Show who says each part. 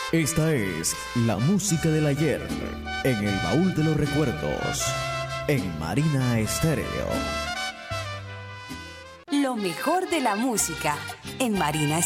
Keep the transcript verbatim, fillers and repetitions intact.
Speaker 1: Esta es la música del ayer en el baúl de los recuerdos en Marina Estéreo.
Speaker 2: Lo mejor de la música en Marina Estéreo.